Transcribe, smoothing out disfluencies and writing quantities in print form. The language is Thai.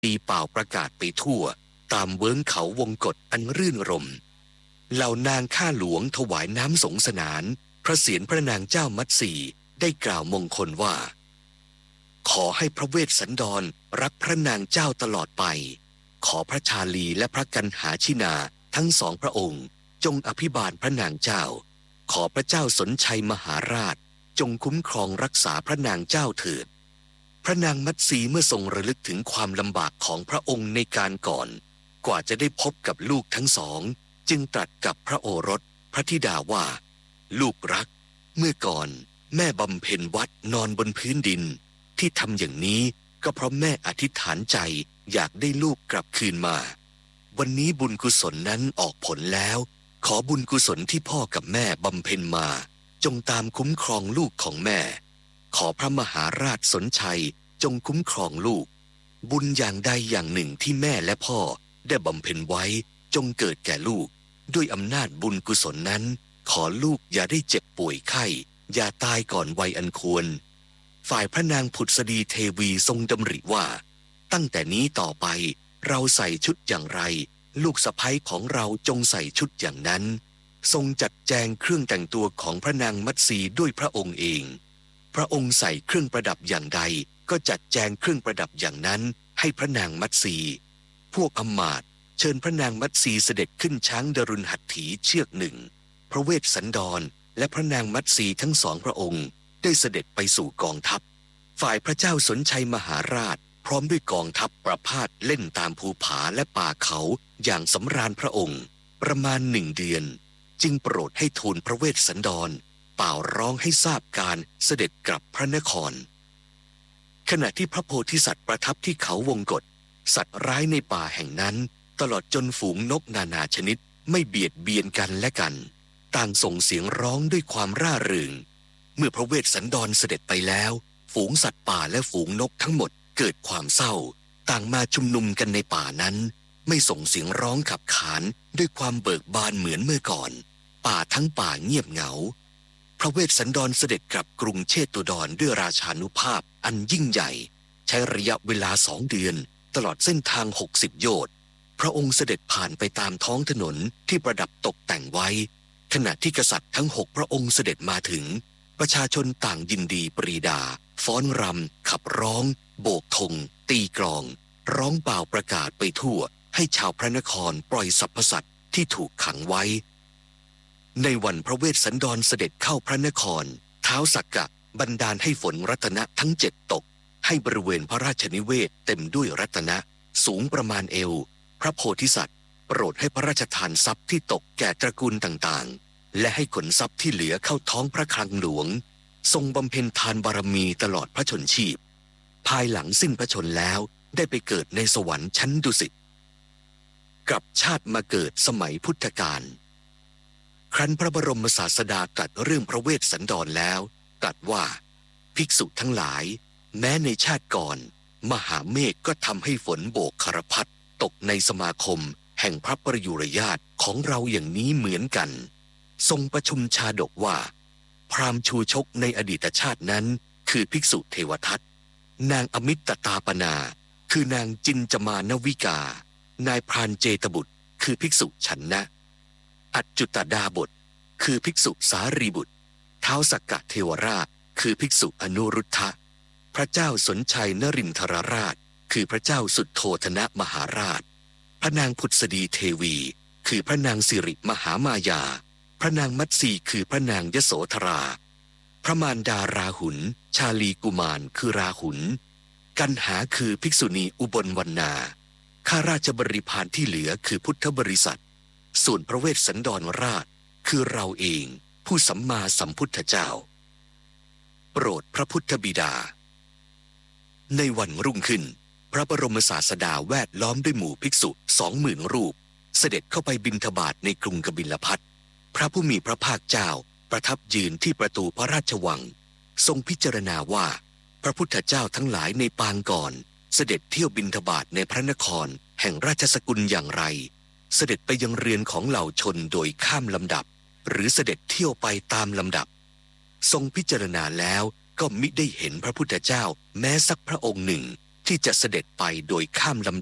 ตีเป่าประกาศไปทั่วตามเวิ้งเขาวงกฏอันรื่นรมเหล่านางข้าหลวงถวายน้ำสงสนานพระเศียรพระนางเจ้ามัตสีได้กล่าวมงคลว่าขอให้พระเวสสันดรรักพระนางเจ้าตลอดไปขอพระชาลีและพระกันหาชินาทั้งสองพระองค์จงอภิบาลพระนางเจ้าขอพระเจ้าสนชัยมหาราชจงคุ้มครองรักษาพระนางเจ้าเถิดพระนางมัตสีเมื่อทรงระลึกถึงความลำบากของพระองค์ในการก่อนกว่าจะได้พบกับลูกทั้งสองจึงตรัสกับพระโอรสพระธิดาว่าลูกรักเมื่อก่อนแม่บำเพ็ญวัดนอนบนพื้นดินที่ทำอย่างนี้ก็เพราะแม่อธิษฐานใจอยากได้ลูกกลับคืนมาวันนี้บุญกุศลนั้นออกผลแล้วขอบุญกุศลที่พ่อกับแม่บำเพ็ญมาจงตามคุ้มครองลูกของแม่ขอพระมหาราชสนชัยจงคุ้มครองลูกบุญอย่างใดอย่างหนึ่งที่แม่และพ่อได้บำเพ็ญไว้จงเกิดแก่ลูกด้วยอำนาจบุญกุศลนั้นขอลูกอย่าได้เจ็บป่วยไข้อย่าตายก่อนวัยอันควรฝ่ายพระนางผุดสดีเทวีทรงดำริว่าตั้งแต่นี้ต่อไปเราใส่ชุดอย่างไรลูกสะใภ้ของเราจงใส่ชุดอย่างนั้นทรงจัดแจงเครื่องแต่งตัวของพระนางมัตสีด้วยพระองค์เองพระองค์ใส่เครื่องประดับอย่างใดก็จัดแจงเครื่องประดับอย่างนั้นให้พระนางมัตสีพวกอำมาตย์เชิญพระนางมัตสีเสด็จขึ้นช้างดรุณหัตถีเชือกหนึ่งพระเวสสันดรและพระนางมัตสีทั้งสองพระองค์ได้เสด็จไปสู่กองทัพฝ่ายพระเจ้าสนชัยมหาราชพร้อมด้วยกองทัพประพาสเล่นตามภูผาและป่าเขาอย่างสำราญพระองค์ประมาณ1 เดือนจึงโปรดให้ทูลพระเวสสันดรเป่าร้องให้ทราบการเสด็จกลับพระนครขณะที่พระโพธิสัตว์ประทับที่เขาวงกฏสัตว์ร้ายในป่าแห่งนั้นตลอดจนฝูงนกนานาชนิดไม่เบียดเบียนกันและกันต่างส่งเสียงร้องด้วยความร่าเริงเมื่อพระเวสสันดรเสด็จไปแล้วฝูงสัตว์ป่าและฝูงนกทั้งหมดเกิดความเศร้าต่างมาชุมนุมกันในป่านั้นไม่ส่งเสียงร้องขับขานด้วยความเบิกบานเหมือนเมื่อก่อนป่าทั้งป่าเงียบเหงาพระเวสสันดรเสด็จกลับกรุงเชตุดรด้วยราชานุภาพอันยิ่งใหญ่ใช้ระยะเวลา2 เดือนตลอดเส้นทาง60 โยชน์พระองค์เสด็จผ่านไปตามท้องถนนที่ประดับตกแต่งไว้ขณะที่กษัตริย์ทั้ง6 พระองค์เสด็จมาถึงประชาชนต่างยินดีปรีดาฟ้อนรำขับร้องโบกธงตีกลองร้องเป่าประกาศไปทั่วให้ชาวพระนครปล่อยสรรพสัตว์ที่ถูกขังไว้ในวันพระเวสสันดรเสด็จเข้าพระนครท้าวสักกะบันดาลให้ฝนรัตนะทั้ง7 ตกให้บริเวณพระราชนิเวศเต็มด้วยรัตนะสูงประมาณเอวพระโพธิสัตว์โปรดให้พระราชทานทรัพย์ที่ตกแก่ตระกูลต่างๆและให้ขนทรัพย์ที่เหลือเข้าท้องพระคลังหลวงทรงบำเพ็ญทานบารมีตลอดพระชนชีพภายหลังสิ้นพระชนแล้วได้ไปเกิดในสวรรค์ชั้นดุสิตกลับชาติมาเกิดสมัยพุทธกาลครั้นพระบรมศาสดาตรัสเรื่องพระเวสสันดรแล้วตรัสว่าภิกษุทั้งหลายแม้ในชาติก่อนมหาเมฆก็ทำให้ฝนโบกคารพัดตกในสมาคมแห่งพระประยุรญาติของเราอย่างนี้เหมือนกันทรงประชุมชาดกว่าพราหมณ์ชูชกในอดีตชาตินั้นคือภิกษุเทวทัตนางอมิตตาปนาคือนางจินจมานวิกานายพรานเจตบุตรคือภิกษุฉันนะอัจจุตดาบทคือภิกษุสารีบุตรท้าวสักกะเทวราชคือภิกษุอนุรุทธะพระเจ้าสนชัยนรินทรราชคือพระเจ้าสุทโธทนะมหาราชพระนางผุดสดีเทวีคือพระนางสิริมหามายาพระนางมัตสีคือพระนางยโสธราพระมารดาราหุลชาลีกุมารคือราหุลกันหาคือภิกษุณีอุบลวรรณาข้าราชบริพารที่เหลือคือพุทธบริษัทส่วนพระเวสสันดรราชคือเราเองผู้สัมมาสัมพุทธเจ้าโปรดพระพุทธบิดาในวันรุ่งขึ้นพระบรมศาสดาแวดล้อมด้วยหมู่ภิกษุ20,000 รูปเสด็จเข้าไปบิณฑบาตในกรุงกบิลพัสดุพระผู้มีพระภาคเจ้าประทับยืนที่ประตูพระราชวังทรงพิจารณาว่าพระพุทธเจ้าทั้งหลายในปางก่อนเสด็จเที่ยวบิณฑบาตในพระนครแห่งราชสกุลอย่างไรเสด็จไปยังเรือนของเหล่าชนโดยข้ามลำดับหรือเสด็จเที่ยวไปตามลำดับทรงพิจารณาแล้วก็มิได้เห็นพระพุทธเจ้าแม้สักพระองค์หนึ่งที่จะเสด็จไปโดยข้ามลำ